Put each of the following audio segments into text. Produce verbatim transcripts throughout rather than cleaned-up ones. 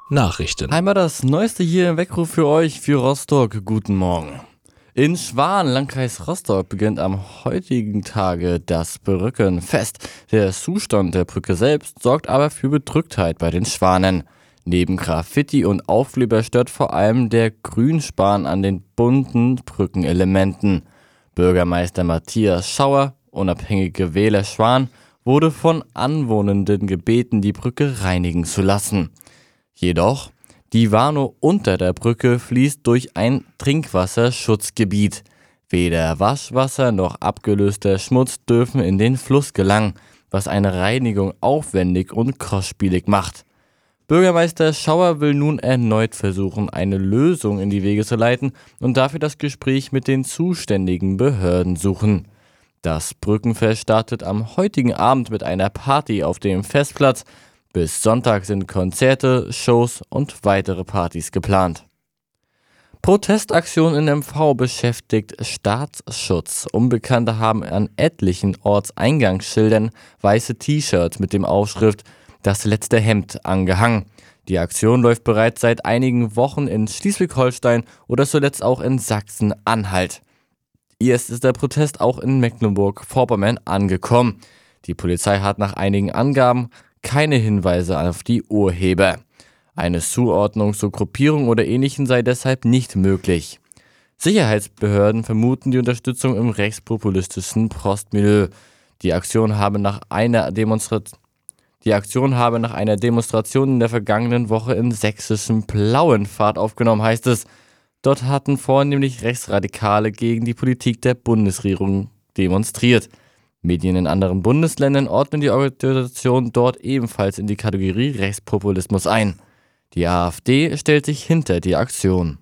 Nachrichten. Einmal das Neueste hier im Weckruf für euch, für Rostock. Guten Morgen. In Schwan, Landkreis Rostock, beginnt am heutigen Tage das Brückenfest. Der Zustand der Brücke selbst sorgt aber für Bedrücktheit bei den Schwanen. Neben Graffiti und Aufkleber stört vor allem der Grünspan an den bunten Brückenelementen. Bürgermeister Matthias Schauer, unabhängige Wähler Schwan, wurde von Anwohnenden gebeten, die Brücke reinigen zu lassen. Jedoch, die Warnow unter der Brücke fließt durch ein Trinkwasserschutzgebiet. Weder Waschwasser noch abgelöster Schmutz dürfen in den Fluss gelangen, was eine Reinigung aufwendig und kostspielig macht. Bürgermeister Schauer will nun erneut versuchen, eine Lösung in die Wege zu leiten und dafür das Gespräch mit den zuständigen Behörden suchen. Das Brückenfest startet am heutigen Abend mit einer Party auf dem Festplatz. Bis Sonntag sind Konzerte, Shows und weitere Partys geplant. Protestaktion in M V beschäftigt Staatsschutz. Unbekannte haben an etlichen Ortseingangsschildern weiße T-Shirts mit dem Aufschrift „Das letzte Hemd" angehangen. Die Aktion läuft bereits seit einigen Wochen in Schleswig-Holstein oder zuletzt auch in Sachsen-Anhalt. Erst ist der Protest auch in Mecklenburg-Vorpommern angekommen. Die Polizei hat nach einigen Angaben keine Hinweise auf die Urheber. Eine Zuordnung zur Gruppierung oder Ähnlichem sei deshalb nicht möglich. Sicherheitsbehörden vermuten die Unterstützung im rechtspopulistischen Prostmilieu. Die Aktion habe nach einer Demonstration Die Aktion habe nach einer Demonstration in der vergangenen Woche in sächsischen Plauen Fahrt aufgenommen, heißt es. Dort hatten vornehmlich Rechtsradikale gegen die Politik der Bundesregierung demonstriert. Medien in anderen Bundesländern ordnen die Organisation dort ebenfalls in die Kategorie Rechtspopulismus ein. Die AfD stellt sich hinter die Aktion.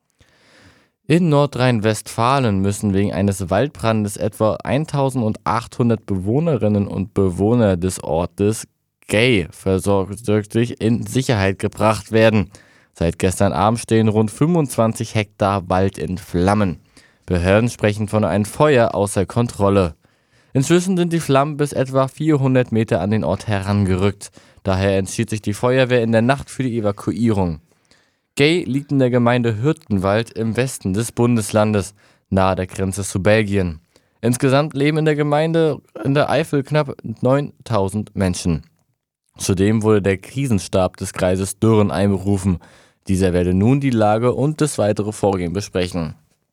In Nordrhein-Westfalen müssen wegen eines Waldbrandes etwa eintausendachthundert Bewohnerinnen und Bewohner des Ortes Gay vorsorglich in Sicherheit gebracht werden. Seit gestern Abend stehen rund fünfundzwanzig Hektar Wald in Flammen. Behörden sprechen von einem Feuer außer Kontrolle. Inzwischen sind die Flammen bis etwa vierhundert Meter an den Ort herangerückt. Daher entschied sich die Feuerwehr in der Nacht für die Evakuierung. Gay liegt in der Gemeinde Hürtgenwald im Westen des Bundeslandes, nahe der Grenze zu Belgien. Insgesamt leben in der Gemeinde in der Eifel knapp neuntausend Menschen. Zudem wurde der Krisenstab des Kreises Dürren einberufen. Dieser werde nun die Lage und das weitere Vorgehen besprechen.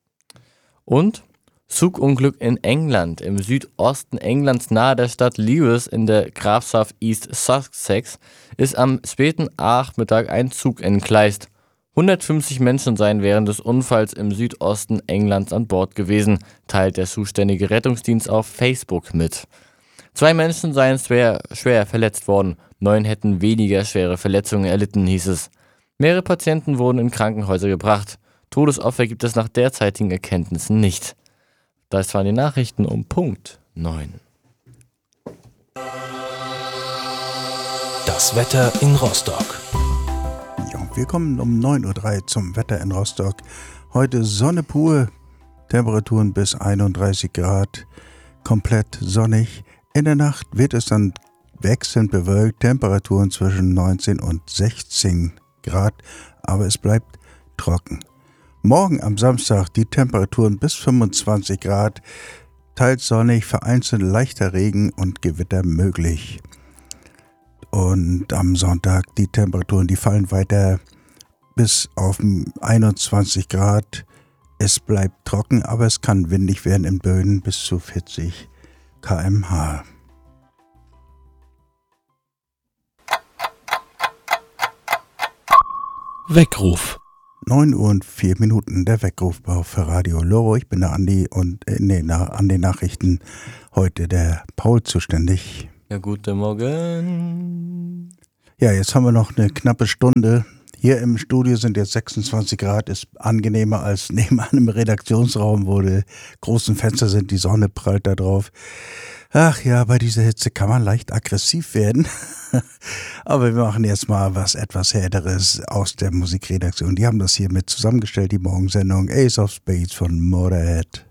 Und Zugunglück in England. Im Südosten Englands nahe der Stadt Lewes in der Grafschaft East Sussex ist am späten Nachmittag ein Zug entgleist. hundertfünfzig Menschen seien während des Unfalls im Südosten Englands an Bord gewesen, teilt der zuständige Rettungsdienst auf Facebook mit. Zwei Menschen seien schwer, schwer verletzt worden, neun hätten weniger schwere Verletzungen erlitten, hieß es. Mehrere Patienten wurden in Krankenhäuser gebracht. Todesopfer gibt es nach derzeitigen Erkenntnissen nicht. Das waren die Nachrichten um Punkt neun. Das Wetter in Rostock. Ja, wir kommen um neun Uhr drei zum Wetter in Rostock. Heute Sonne pur, Temperaturen bis einunddreißig Grad, komplett sonnig. In der Nacht wird es dann wechselnd bewölkt, Temperaturen zwischen neunzehn und sechzehn Grad, aber es bleibt trocken. Morgen am Samstag die Temperaturen bis fünfundzwanzig Grad, teils sonnig, vereinzelt leichter Regen und Gewitter möglich. Und am Sonntag die Temperaturen, die fallen weiter bis auf einundzwanzig Grad. Es bleibt trocken, aber es kann windig werden in Böen bis zu vierzig Kilometer pro Stunde. Weckruf. neun Uhr und vier Minuten, der Weckrufbau für Radio Loro. Ich bin der Andi und äh, nee, na, an den Nachrichten heute der Paul zuständig. Ja, guten Morgen. Ja, jetzt haben wir noch eine knappe Stunde. Hier im Studio sind jetzt sechsundzwanzig Grad, ist angenehmer als nebenan im Redaktionsraum, wo die großen Fenster sind, die Sonne prallt da drauf. Ach ja, bei dieser Hitze kann man leicht aggressiv werden. Aber wir machen jetzt mal was etwas Härteres aus der Musikredaktion. Die haben das hier mit zusammengestellt, die Morgensendung Ace of Spades von Motorhead.